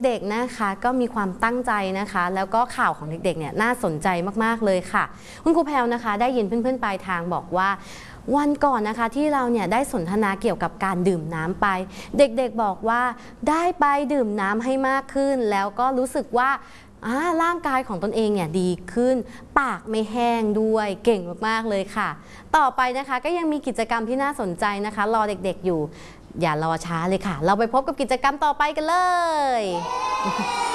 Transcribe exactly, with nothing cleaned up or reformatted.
เด็กนะคะก็มีความตั้งใจนะคะแล้วก็ข่าวของเด็กๆเนี่ยน่าสนใจมากๆเลยค่ะคุณครูแพลวนะคะได้ยินเพื่อนๆปลายทางบอกว่าวันก่อนนะคะที่เราเนี่ยได้สนทนาเกี่ยวกับการดื่มน้ำไปเด็กๆบอกว่าได้ไปดื่มน้ำให้มากขึ้นแล้วก็รู้สึกว่าร่างกายของตนเองเนี่ยดีขึ้นปากไม่แห้งด้วยเก่งมากๆเลยค่ะต่อไปนะคะก็ยังมีกิจกรรมที่น่าสนใจนะคะรอเด็กๆอยู่อย่ารอช้าเลยค่ะเราไปพบกับกิจกรรมต่อไปกันเลย